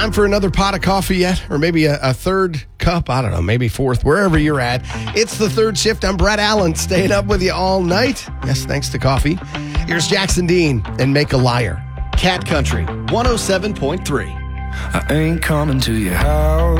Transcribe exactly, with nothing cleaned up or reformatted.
Time for another pot of coffee yet? Or maybe a, a third cup? I don't know, maybe fourth, wherever you're at. It's the third shift. I'm Brett Allen, staying up with you all night. Yes, thanks to coffee. Here's Jackson Dean and Make a Liar. Cat Country, one oh seven point three. I ain't coming to your house.